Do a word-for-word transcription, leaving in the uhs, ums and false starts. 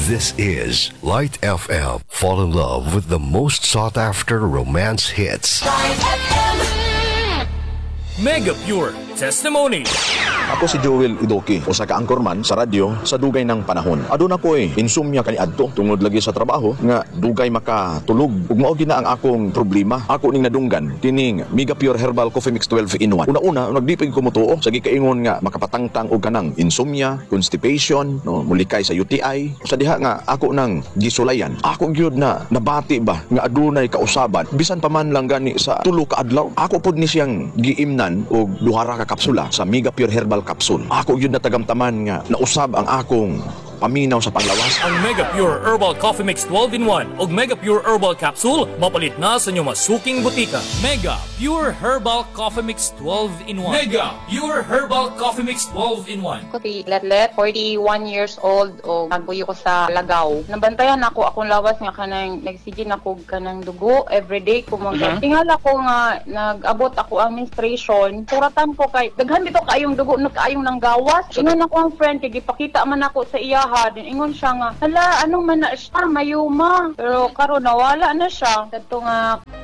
This is Light F M. Fall in love with the most sought-after romance hits. Light F M. Mega Pure Testimony. Ako si Joel Idoki, usa ka anchorman sa radyo sa dugay ng panahon. Aduna ko eh, insomnia kaniadto tungod lagi sa trabaho nga dugay makatulog. Ug mao gina ang akong problema. Ako ning nadunggan kining Mega Pure Herbal Coffee Mix twelve in one. Una-una, nagdipig ko mo tuo sa gikaingon nga makapatangtang og kanang insomnia, constipation, no, mulikay sa U T I. Sa diha nga ako nang gisulayan. Ako gyud na nabati ba nga adunay kausaban bisan pa man lang gani sa tulo ka adlaw. Ako pod ni siyang giimnan og duha ra ka kapsula sa Mega Pure Herbal Capsule. Ako yun na tagamtaman nga nausab ang akong paminaw sa panglawas. Ang Mega Pure Herbal Coffee Mix twelve in one o Mega Pure Herbal Capsule mapalit na sa inyong masuking butika. Mega Pure Herbal Coffee Mix twelve in one. Mega Pure Herbal Coffee Mix twelve in one. Ako si Letlet, forty-one years old o nagbuyo ko sa Lagaw. Nabantayan ako akong lawas nga kanang nagsigin ako kanang dugo everyday ko mga. Uh-huh. Tingala ko nga nag-abot ako ang menstruation. Suratan ko kay daghan dito kaayong dugo no kaayong nang gawas. Ingon ako ang friend kay gipakita man ako sa iya din ingon siya nga hala anong man na siya mayuma pero karon nawala na siya kadto nga